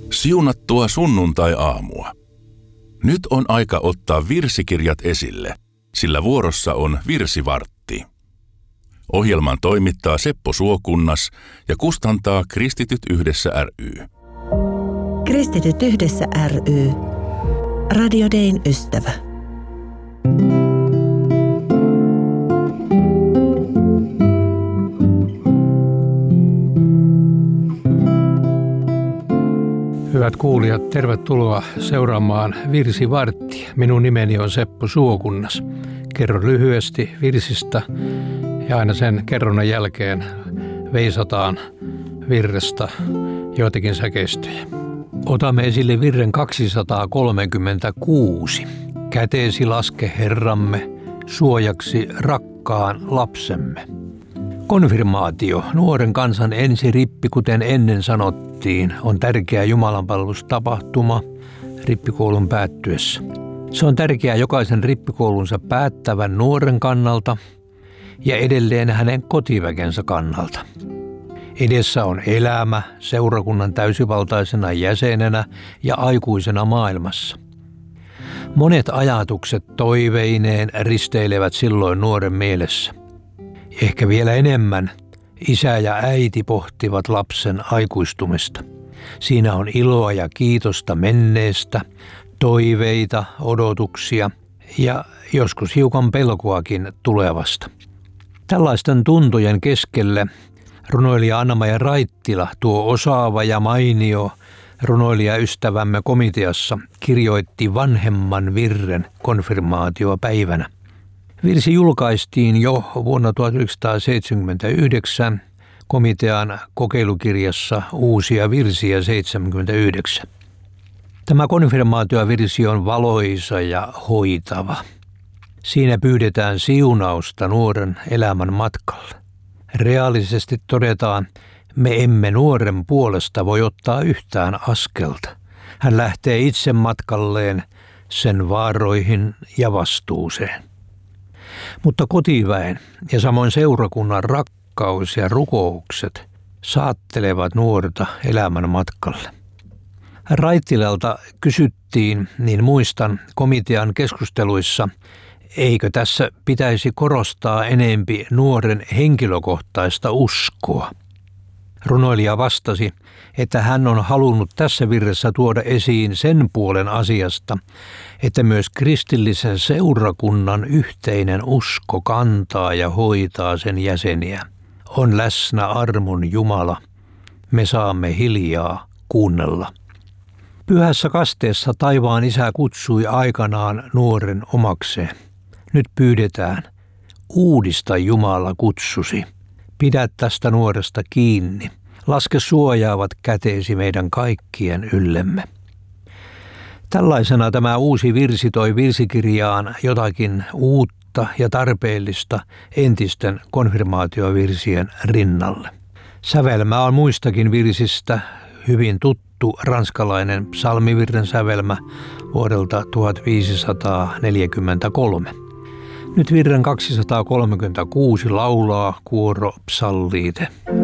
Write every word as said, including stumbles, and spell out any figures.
Siunattua sunnuntai-aamua. Nyt on aika ottaa virsikirjat esille, sillä vuorossa on virsivartti. Ohjelman toimittaa Seppo Suokunnas ja kustantaa Kristityt yhdessä ry. Kristityt yhdessä ry. Radio Dayn ystävä. Hyvät kuulijat, tervetuloa seuraamaan Virsivarttia. Minun nimeni on Seppo Suokunnas. Kerron lyhyesti virsistä ja aina sen kerronnan jälkeen veisataan virrestä joitakin säkeistöjä. Otamme esille virren kaksisataakolmekymmentäkuusi. Käteesi laske Herramme, suojaksi rakkaan lapsemme. Konfirmaatio, nuoren kansan ensirippi, kuten ennen sanottiin, on tärkeä jumalanpalvelustapahtuma rippikoulun päättyessä. Se on tärkeää jokaisen rippikoulunsa päättävän nuoren kannalta ja edelleen hänen kotiväkensä kannalta. Edessä on elämä seurakunnan täysivaltaisena jäsenenä ja aikuisena maailmassa. Monet ajatukset toiveineen risteilevät silloin nuoren mielessä. Ehkä vielä enemmän isä ja äiti pohtivat lapsen aikuistumista. Siinä on iloa ja kiitosta menneestä, toiveita, odotuksia ja joskus hiukan pelkoakin tulevasta. Tällaisten tuntojen keskelle runoilija Anna-Maija Raittila, tuo osaava ja mainio runoilijaystävämme komiteassa, kirjoitti vanhemman virren konfirmaatiopäivänä. Virsi julkaistiin jo vuonna tuhatyhdeksänsataaseitsemänkymmentäyhdeksän komitean kokeilukirjassa Uusia virsiä seitsemänkymmentäyhdeksän. Tämä konfirmaatiovirsi on valoisa ja hoitava. Siinä pyydetään siunausta nuoren elämän matkalle. Reaalisesti todetaan, me emme nuoren puolesta voi ottaa yhtään askelta. Hän lähtee itse matkalleen sen vaaroihin ja vastuuseen. Mutta kotiväen ja samoin seurakunnan rakkaus ja rukoukset saattelevat nuorta elämän matkalle. Raittilalta kysyttiin, niin muistan komitean keskusteluissa, eikö tässä pitäisi korostaa enempi nuoren henkilökohtaista uskoa. Runoilija vastasi, että hän on halunnut tässä virressä tuoda esiin sen puolen asiasta, että myös kristillisen seurakunnan yhteinen usko kantaa ja hoitaa sen jäseniä. On läsnä armon Jumala, me saamme hiljaa kuunnella. Pyhässä kasteessa taivaan isä kutsui aikanaan nuoren omakseen. Nyt pyydetään, uudista Jumala kutsusi. Pidä tästä nuoresta kiinni. Laske suojaavat käteesi meidän kaikkien yllemme. Tällaisena tämä uusi virsi toi virsikirjaan jotakin uutta ja tarpeellista entisten konfirmaatiovirsien rinnalle. Sävelmä on muistakin virsistä hyvin tuttu ranskalainen psalmivirren sävelmä vuodelta tuhatviisisataaneljäkymmentäkolme. Nyt virren kaksisataakolmekymmentäkuusi laulaa kuoro Psalliite.